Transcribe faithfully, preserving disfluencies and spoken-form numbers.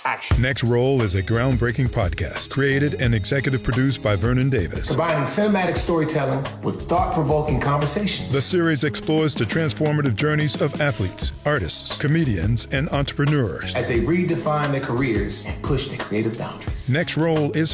action. Next Roll is a groundbreaking podcast created and executive produced by Vernon Davis. Combining cinematic storytelling with thought-provoking conversations. The series explores the transformative journeys of athletes, artists, comedians, and entrepreneurs as they redefine their careers and push their creative boundaries. Next Roll is